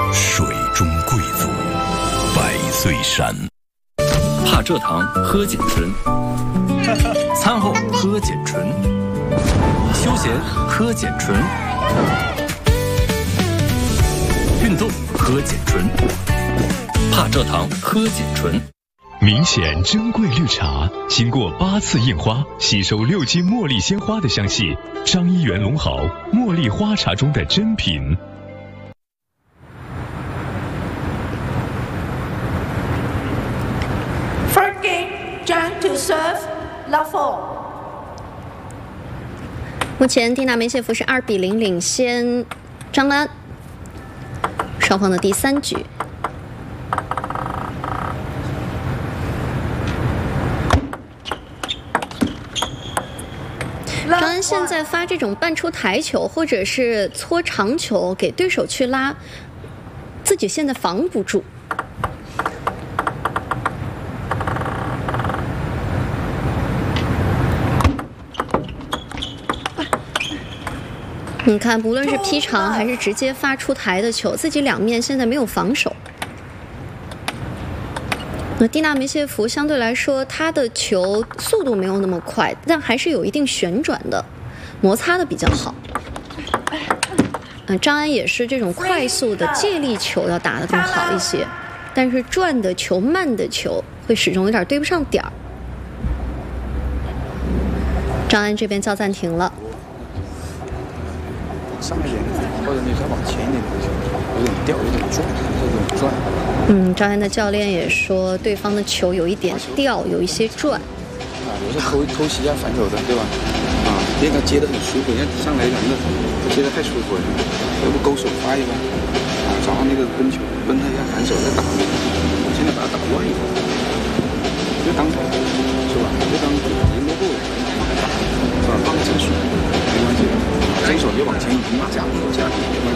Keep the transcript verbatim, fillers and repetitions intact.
水中贵族，百岁山。 怕蔗糖喝碱醇，餐后喝碱醇，休闲喝碱醇，运动喝碱醇，怕蔗糖喝碱醇。 明显珍贵绿茶，经过八次印花，吸收六斤茉莉鲜花的香气。张一元龙豪茉莉花茶中的珍品。 First game, Zhang to serve, love four. 目前蒂娜梅谢夫是二比零领先张安，双方的第三局。张安现在发这种半出台球或者是搓长球给对手去拉，自己现在防不住。你看，不论是劈长还是直接发出台的球，自己两面现在没有防守。那蒂娜梅谢夫相对来说，她的球速度没有那么快，但还是有一定旋转的，摩擦的比较好。嗯，张安也是这种快速的借力球要打得更好一些，但是转的球、慢的球会始终有点对不上点儿。张安这边叫暂停了。 上一点，或者你再往前一点，有点掉，有点转，有点转。 嗯，张安的教练也说，对方的球有一点掉，有一些转。 啊，有时候偷偷袭啊，反手的，对吧？啊，因为他接的很舒服，人家上来人的，他接的太舒服了，要不勾手发一个，啊，找上那个跟球，跟他一下反手再打，现在把他打乱一点，就当是吧？就当赢不过了，是吧？放成数没关系，这一手就往前移，加加加。